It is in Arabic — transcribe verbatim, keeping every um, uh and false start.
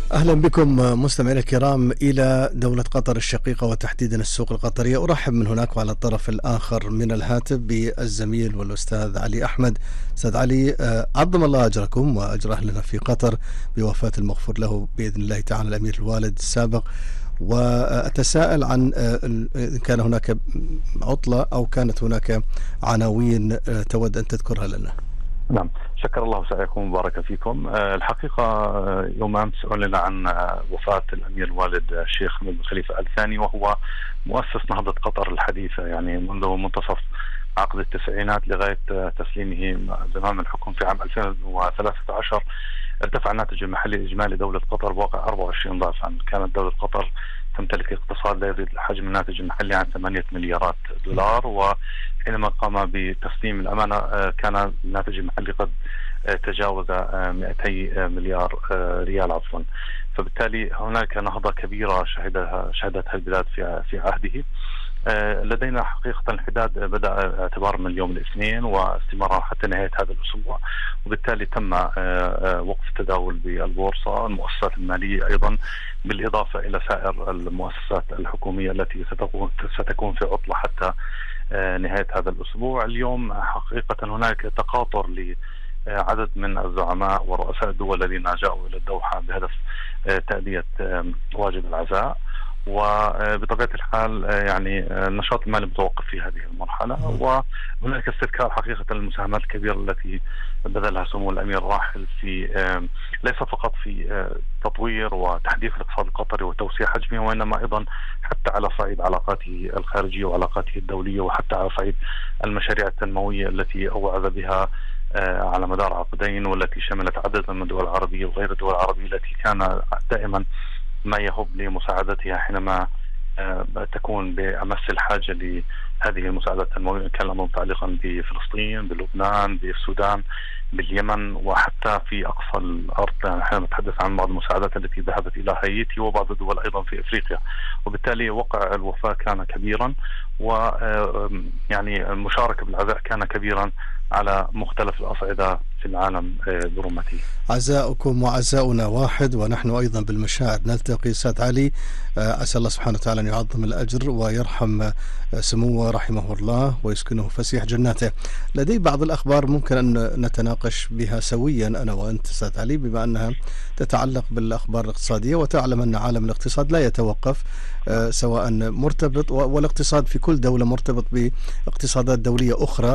أهلا بكم مستمعينا الكرام إلى دولة قطر الشقيقة وتحديدا السوق القطرية. أرحب من هناك وعلى الطرف الآخر من الهاتف بالزميل والأستاذ علي أحمد. أستاذ علي، عظم الله أجركم وأجر أهلنا في قطر بوفاة المغفور له بإذن الله تعالى الأمير الوالد السابق، وأتساءل عن إن كان هناك عطلة أو كانت هناك عناوين تود أن تذكرها لنا. نعم، شكر الله سعيكم وبارك فيكم. الحقيقة يوم أمس أعلن عن وفاة الأمير الوالد الشيخ حمد بن خليفة آل ثاني، وهو مؤسس نهضة قطر الحديثة، يعني منذ منتصف عقد التسعينات لغاية تسليمه زمام الحكم في عام ألفين وثلاثة عشر. ارتفع الناتج المحلي الإجمالي دولة قطر بواقع أربعة وعشرين ضعفا. كانت دولة قطر تمتلك اقتصاد لا يزيد حجم الناتج المحلي عن ثمانية مليارات دولار، وحينما قام بتسليم الأمانة كان الناتج المحلي قد تجاوز مئتي مليار ريال عفوا. فبالتالي هناك نهضة كبيرة شهدها شهدتها البلاد في في عهده. لدينا حقيقة الانحداد بدأ اعتبار من اليوم الاثنين واستمر حتى نهاية هذا الأسبوع، وبالتالي تم وقف التداول بالبورصة، المؤسسات المالية أيضا، بالإضافة إلى سائر المؤسسات الحكومية التي ستكون في عطلة حتى نهاية هذا الأسبوع. اليوم حقيقة هناك تقاطر لعدد من الزعماء ورؤساء الدول الذين جاءوا إلى الدوحة بهدف تأدية واجب العزاء، وبطبيعة الحال يعني النشاط المالي متوقف في هذه المرحلة، وهناك استذكار حقيقة المساهمات الكبيرة التي بذلها سمو الأمير الراحل في ليس فقط في تطوير وتحديث الاقتصاد القطري وتوسيع حجمه، وإنما أيضا حتى على صعيد علاقاته الخارجية وعلاقاته الدولية، وحتى على صعيد المشاريع التنموية التي أوعد بها على مدار عقدين، والتي شملت عدد من الدول العربية وغير الدول العربية التي كان دائما ما يهب لمساعدتها حينما تكون بأمس الحاجة لهذه المساعدات التنموية، كان الأمر متعلقا بفلسطين، بلبنان، بالسودان، باليمن، وحتى في أقصى الأرض. يعني حينما نتحدث عن بعض المساعدات التي ذهبت إلى هايتي وبعض الدول أيضا في إفريقيا. وبالتالي وقع الوفاة كان كبيرا، ويعني المشاركة بالعزاء كان كبيرا على مختلف الأصعدة في العالم برمته. عزاؤكم وعزاؤنا واحد، ونحن أيضا بالمشاعر نلتقي. أستاذ علي، أسأل الله سبحانه وتعالى أن يعظم الأجر ويرحم سموه رحمه الله ويسكنه فسيح جناته. لدي بعض الأخبار ممكن أن نتناقش بها سويا أنا وأنت أستاذ علي، بما أنها تتعلق بالأخبار الاقتصادية، وتعلم أن عالم الاقتصاد لا يتوقف، سواء مرتبط، والاقتصاد في كل دولة مرتبط باقتصادات دولية أخرى